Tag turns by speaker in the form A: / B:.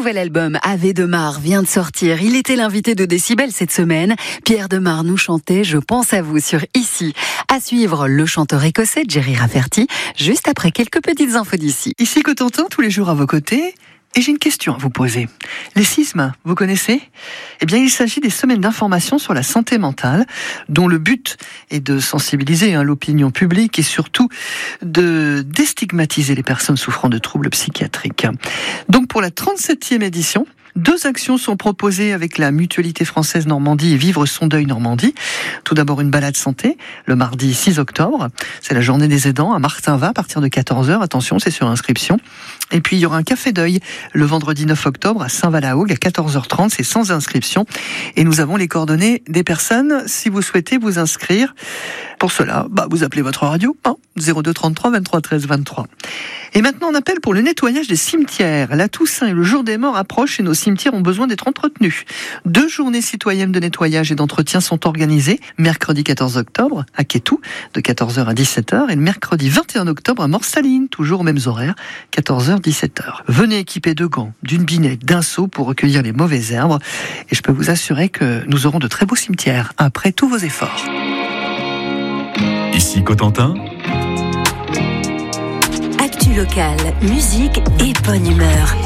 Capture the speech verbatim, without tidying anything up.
A: nouvel album Ave de Mar vient de sortir. Il était l'invité de Décibel cette semaine. Pierre de Mar nous chantait Je pense à vous sur Ici. À suivre, le chanteur écossais Jerry Rafferty, juste après quelques petites infos d'ici.
B: Ici Cotentin, tous les jours à vos côtés. Et j'ai une question à vous poser. Les sismes, vous connaissez ? Eh bien, il s'agit des semaines d'information sur la santé mentale, dont le but est de sensibiliser hein, l'opinion publique et surtout de déstigmatiser les personnes souffrant de troubles psychiatriques. Donc, pour la trente-septième édition, deux actions sont proposées avec la Mutualité Française Normandie et Vivre son deuil Normandie. Tout d'abord, une balade santé, le mardi six octobre. C'est la journée des aidants à Martinvat à partir de quatorze heures. Attention, c'est sur inscription. Et puis, il y aura un café deuil le vendredi neuf octobre à Saint-Valahaugue à quatorze heures trente. C'est sans inscription. Et nous avons les coordonnées des personnes. Si vous souhaitez vous inscrire, pour cela, bah, vous appelez votre radio, hein, zéro deux trente-trois vingt-trois treize vingt-trois. Et maintenant, on appelle pour le nettoyage des cimetières. La Toussaint et le jour des morts approchent et nos cimetières ont besoin d'être entretenus. Deux journées citoyennes de nettoyage et d'entretien sont organisées. Mercredi quatorze octobre à Quétou, de quatorze heures à dix-sept heures. Et le mercredi vingt et un octobre à Morsaline, toujours aux mêmes horaires, quatorze heures, dix-sept heures. Venez équipés de gants, d'une binette, d'un seau pour recueillir les mauvaises herbes. Et je peux vous assurer que nous aurons de très beaux cimetières après tous vos efforts.
C: Ici Cotentin.
D: Actu locale, musique et bonne humeur.